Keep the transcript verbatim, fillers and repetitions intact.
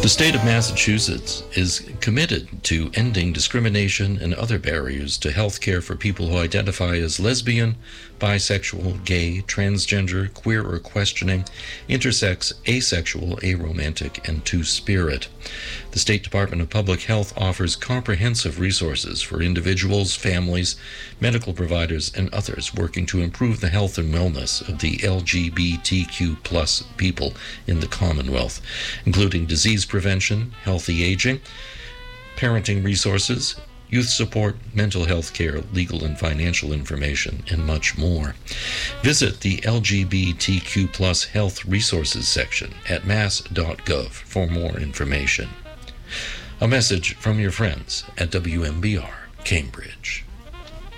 The state of Massachusetts is committed to ending discrimination and other barriers to health care for people who identify as lesbian, bisexual, gay, transgender, queer or questioning, intersex, asexual, aromantic, and two-spirit. The State Department of Public Health offers comprehensive resources for individuals, families, medical providers, and others working to improve the health and wellness of the L G B T Q plus people in the Commonwealth, including disease prevention, healthy aging, parenting resources, youth support, mental health care, legal and financial information, and much more. Visit the L G B T Q plus Health Resources section at mass dot gov for more information. A message from your friends at W M B R Cambridge.